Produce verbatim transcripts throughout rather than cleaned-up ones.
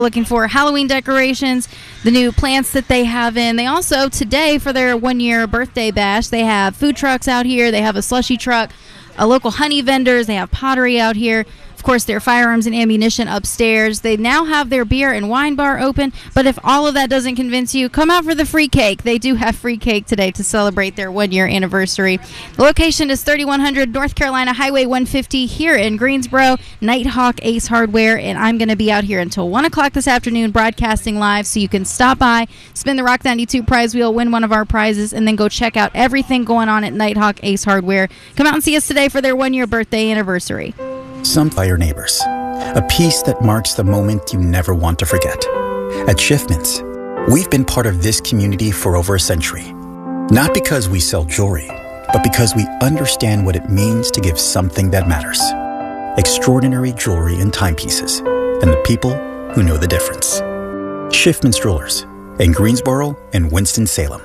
looking for Halloween decorations, the new plants that they have in. They also, today, for their one-year birthday bash, they have food trucks out here. They have a slushy truck, a local honey vendors. They have pottery out here. Of course, their firearms and ammunition upstairs. They now have their beer and wine bar open, but if all of that doesn't convince you, come out for the free cake. They do have free cake today to celebrate their one-year anniversary. The location is thirty-one hundred North Carolina Highway one fifty here in Greensboro, Nighthawk Ace Hardware, and I'm going to be out here until one o'clock this afternoon broadcasting live, so you can stop by, spin the Rock ninety-two prize wheel, win one of our prizes, and then go check out everything going on at Nighthawk Ace Hardware. Come out and see us today for their one-year birthday anniversary. Some by your neighbors. A piece that marks the moment you never want to forget. At Schiffman's, we've been part of this community for over a century. Not because we sell jewelry, but because we understand what it means to give something that matters. Extraordinary jewelry and timepieces, and the people who know the difference. Schiffman's Jewelers in Greensboro and Winston-Salem.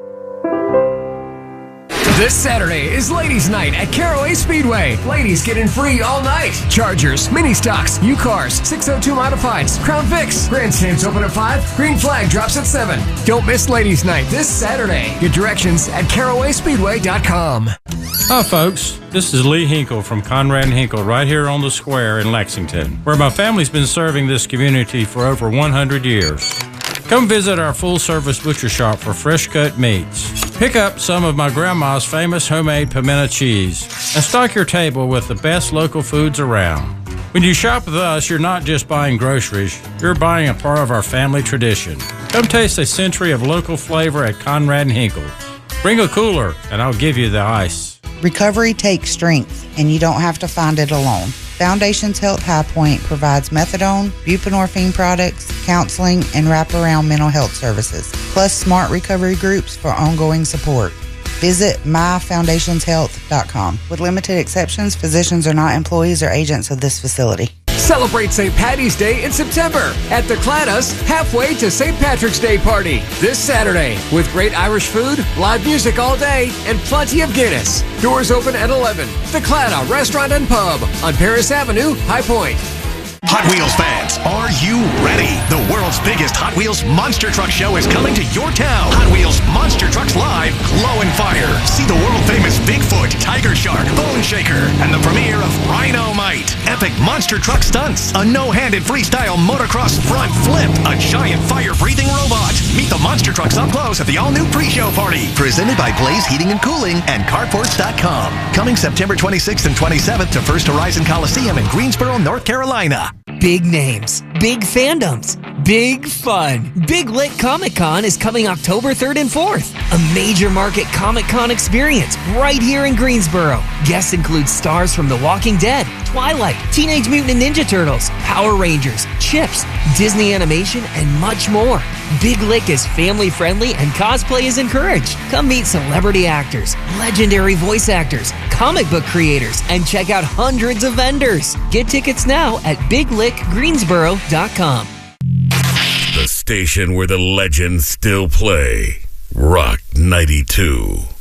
This Saturday is Ladies' Night at Caraway Speedway. Ladies get in free all night. Chargers, mini stocks, U-Cars, six oh two Modifieds, Crown Vics. Grandstands open at five. Green Flag drops at seven. Don't miss Ladies' Night this Saturday. Get directions at caraway speedway dot com. Hi, folks. This is Lee Hinkle from Conrad and Hinkle right here on the square in Lexington, where my family's been serving this community for over one hundred years. Come visit our full-service butcher shop for fresh-cut meats. Pick up some of my grandma's famous homemade pimento cheese and stock your table with the best local foods around. When you shop with us, you're not just buying groceries, you're buying a part of our family tradition. Come taste a century of local flavor at Conrad and Hinkle. Bring a cooler, and I'll give you the ice. Recovery takes strength, and you don't have to find it alone. Foundations Health High Point provides methadone, buprenorphine products, counseling, and wraparound mental health services, plus smart recovery groups for ongoing support. Visit my foundations health dot com. With limited exceptions, physicians are not employees or agents of this facility. Celebrate Saint Patty's Day in September at the Claddagh Halfway to Saint Patrick's Day Party this Saturday with great Irish food, live music all day, and plenty of Guinness. Doors open at eleven. The Claddagh Restaurant and Pub on Paris Avenue, High Point. Hot Wheels fans, are you ready? The world's biggest Hot Wheels Monster Truck Show is coming to your town. Hot Wheels Monster Trucks Live, Glow and Fire. See the world-famous Bigfoot, Tiger Shark, Bone Shaker, and the premiere of Rhino Might. Epic monster truck stunts, a no-handed freestyle motocross front flip, a giant fire-breathing robot. Meet the monster trucks up close at the all-new pre-show party. Presented by Blaze Heating and Cooling and Carports dot com. Coming September twenty-sixth and twenty-seventh to First Horizon Coliseum in Greensboro, North Carolina. Big names, big fandoms, big fun. Big Lit Comic Con is coming October third and fourth. A major market Comic Con experience right here in Greensboro. Guests include stars from The Walking Dead, Twilight, Teenage Mutant Ninja Turtles, Power Rangers, Chips, Disney Animation, and much more. Big Lick is family friendly and cosplay is encouraged. Come meet celebrity actors, legendary voice actors, comic book creators, and check out hundreds of vendors. Get tickets now at big lick greensboro dot com. The station where the legends still play. Rock ninety-two.